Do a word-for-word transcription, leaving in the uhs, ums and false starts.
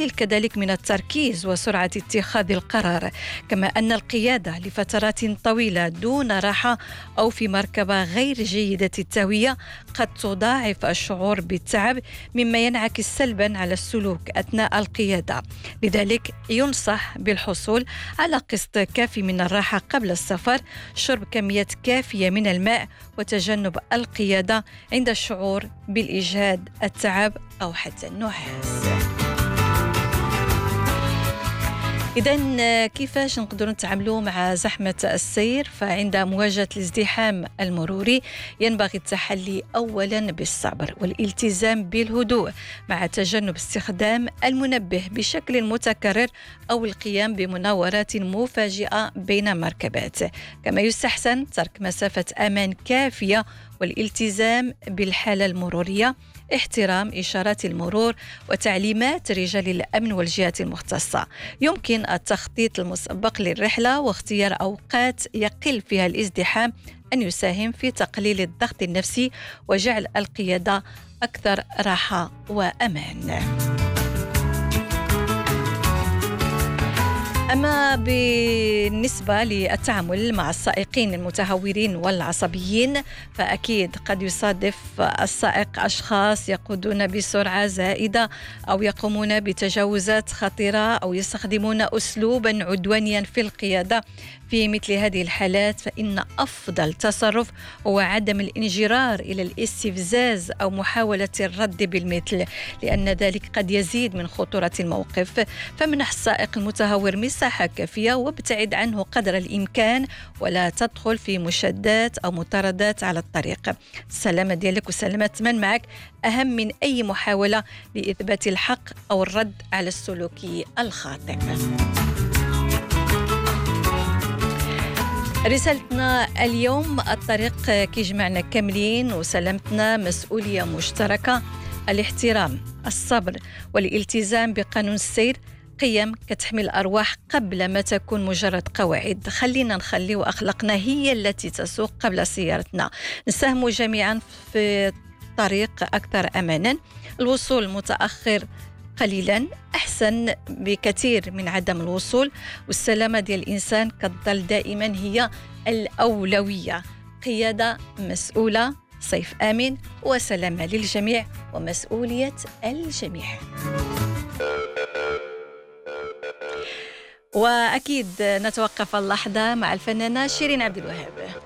القليل كذلك من التركيز وسرعة اتخاذ القرار، كما أن القيادة لفترات طويلة دون راحة أو في مركبة غير جيدة التهوية قد تضاعف الشعور بالتعب، مما ينعكس سلبا على السلوك أثناء القيادة. لذلك ينصح بالحصول على قسط كافي من الراحة قبل السفر، شرب كميات كافية من الماء، وتجنب القيادة عند الشعور بالإجهاد، التعب أو حتى النعاس. إذن كيفاش نقدر نتعاملوا مع زحمة السير؟ فعند مواجهة الازدحام المروري ينبغي التحلي أولا بالصبر والالتزام بالهدوء، مع تجنب استخدام المنبه بشكل متكرر أو القيام بمناورات مفاجئة بين مركبات. كما يستحسن ترك مسافة أمان كافية والالتزام بالحالة المرورية، احترام إشارات المرور وتعليمات رجال الأمن والجهات المختصة. يمكن التخطيط المسبق للرحلة واختيار أوقات يقل فيها الازدحام أن يساهم في تقليل الضغط النفسي وجعل القيادة أكثر راحة وأمان. أما بالنسبة للتعامل مع السائقين المتهورين والعصبيين، فأكيد قد يصادف السائق أشخاص يقودون بسرعة زائدة أو يقومون بتجاوزات خطيرة أو يستخدمون أسلوبا عدوانيا في القيادة. في مثل هذه الحالات فإن أفضل تصرف هو عدم الانجرار إلى الاستفزاز أو محاولة الرد بالمثل، لأن ذلك قد يزيد من خطورة الموقف. فمنح السائق المتهور مساحة كافية وابتعد عنه قدر الإمكان، ولا تدخل في مشادات أو مطاردات على الطريق. السلامة ديالك وسلامة من معك أهم من أي محاولة لإثبات الحق أو الرد على السلوك الخاطئ. رسالتنا اليوم: الطريق كيجمعنا كاملين وسلامتنا مسؤولية مشتركة. الاحترام، الصبر والالتزام بقانون السير قيم كتحمي الأرواح قبل ما تكون مجرد قواعد. خلينا نخلي أخلاقنا هي التي تسوق قبل سيارتنا. نساهموا جميعا في طريق أكثر أمانا. الوصول متأخر قليلا أحسن بكثير من عدم الوصول، والسلامة ديال الإنسان كتظل دائما هي الأولوية. قيادة مسؤولة، صيف آمن، وسلامة للجميع ومسؤولية الجميع. وأكيد نتوقف اللحظة مع الفنانة شيرين عبد الوهاب.